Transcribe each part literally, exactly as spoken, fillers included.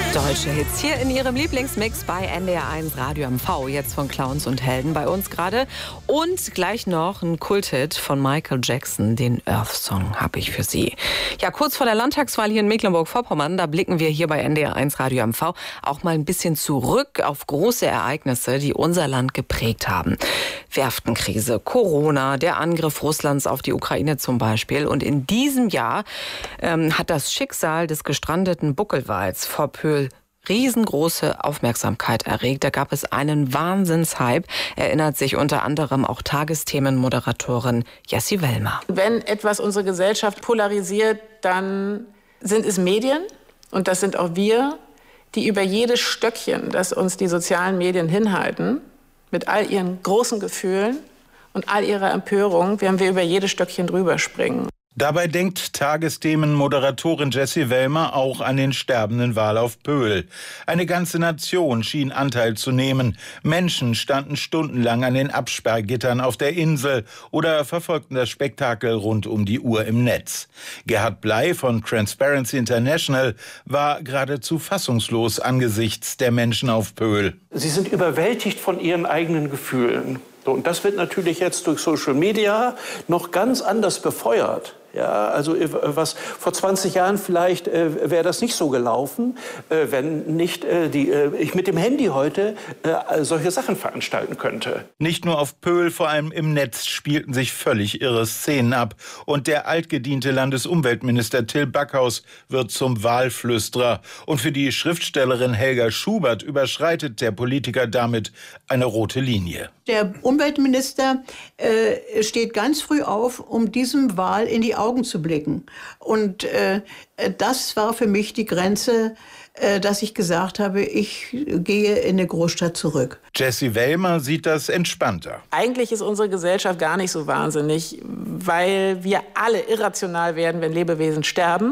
Deutsche Hits hier in ihrem Lieblingsmix bei N D R eins Radio M V. Jetzt von Clowns und Helden bei uns gerade. Und gleich noch ein Kulthit von Michael Jackson, den Earth Song, habe ich für Sie. Ja, kurz vor der Landtagswahl hier in Mecklenburg-Vorpommern, da blicken wir hier bei N D R eins Radio M V auch mal ein bisschen zurück auf große Ereignisse, die unser Land geprägt haben. Werftenkrise, Corona, der Angriff Russlands auf die Ukraine zum Beispiel. Und in diesem Jahr ähm, hat das Schicksal des gestrandeten Buckelwals vor Pöhl riesengroße Aufmerksamkeit erregt. Da gab es einen Wahnsinnshype, erinnert sich unter anderem auch Tagesthemenmoderatorin Jessie Wellmer. Wenn etwas unsere Gesellschaft polarisiert, dann sind es Medien und das sind auch wir, die über jedes Stöckchen, das uns die sozialen Medien hinhalten, mit all ihren großen Gefühlen und all ihrer Empörung, werden wir über jedes Stöckchen drüber springen. Dabei denkt Tagesthemenmoderatorin Jessie Wellmer auch an den sterbenden Wal auf Pöhl. Eine ganze Nation schien Anteil zu nehmen. Menschen standen stundenlang an den Absperrgittern auf der Insel oder verfolgten das Spektakel rund um die Uhr im Netz. Gerhard Bley von Transparency International war geradezu fassungslos angesichts der Menschen auf Pöhl. Sie sind überwältigt von ihren eigenen Gefühlen. Und das wird natürlich jetzt durch Social Media noch ganz anders befeuert. Ja, also was vor zwanzig Jahren vielleicht äh, wäre das nicht so gelaufen, äh, wenn nicht äh, die, äh, ich mit dem Handy heute äh, solche Sachen veranstalten könnte. Nicht nur auf Pöhl, vor allem im Netz spielten sich völlig irre Szenen ab. Und der altgediente Landesumweltminister Till Backhaus wird zum Walflüsterer. Und für die Schriftstellerin Helga Schubert überschreitet der Politiker damit eine rote Linie. Der Umweltminister äh, steht ganz früh auf, um diesem Wal in die Augen zu blicken. Und äh, das war für mich die Grenze, äh, dass ich gesagt habe, ich gehe in eine Großstadt zurück. Jessie Wellmer sieht das entspannter. Eigentlich ist unsere Gesellschaft gar nicht so wahnsinnig, weil wir alle irrational werden, wenn Lebewesen sterben.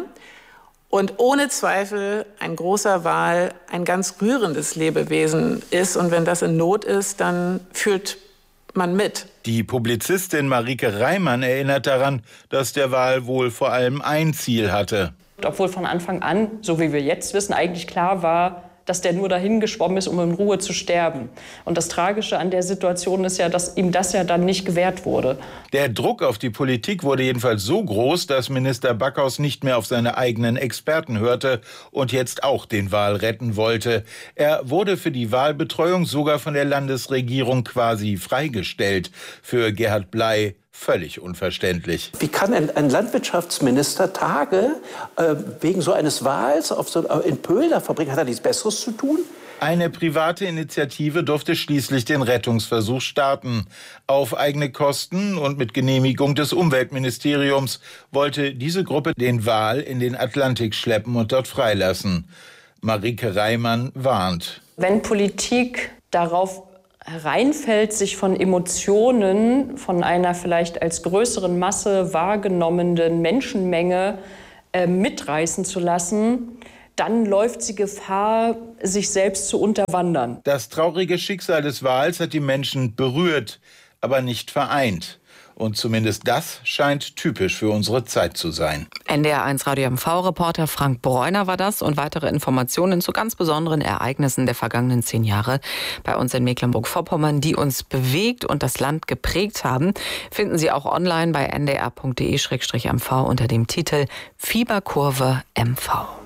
Und ohne Zweifel ein großer Wal ein ganz rührendes Lebewesen ist. Und wenn das in Not ist, dann fühlt man mit. Die Publizistin Marike Reimann erinnert daran, dass der Wal wohl vor allem ein Ziel hatte. Obwohl von Anfang an, so wie wir jetzt wissen, eigentlich klar war, dass der nur dahin geschwommen ist, um in Ruhe zu sterben. Und das Tragische an der Situation ist ja, dass ihm das ja dann nicht gewährt wurde. Der Druck auf die Politik wurde jedenfalls so groß, dass Minister Backhaus nicht mehr auf seine eigenen Experten hörte und jetzt auch den Wal retten wollte. Er wurde für die Walbetreuung sogar von der Landesregierung quasi freigestellt. Für Gerhard Bley völlig unverständlich. Wie kann ein, ein Landwirtschaftsminister Tage äh, wegen so eines Wals auf so, äh, in Pöhl da verbringen? Hat er nichts Besseres zu tun? Eine private Initiative durfte schließlich den Rettungsversuch starten. Auf eigene Kosten und mit Genehmigung des Umweltministeriums wollte diese Gruppe den Wal in den Atlantik schleppen und dort freilassen. Marike Reimann warnt. Wenn Politik darauf hereinfällt, sich von Emotionen, von einer vielleicht als größeren Masse wahrgenommenen Menschenmenge äh, mitreißen zu lassen, dann läuft sie Gefahr, sich selbst zu unterwandern. Das traurige Schicksal des Wals hat die Menschen berührt, aber nicht vereint. Und zumindest das scheint typisch für unsere Zeit zu sein. N D R eins Radio M V-Reporter Frank Bräuner war das. Und weitere Informationen zu ganz besonderen Ereignissen der vergangenen zehn Jahre bei uns in Mecklenburg-Vorpommern, die uns bewegt und das Land geprägt haben, finden Sie auch online bei n d r punkt d e slash m v unter dem Titel Fieberkurve M V.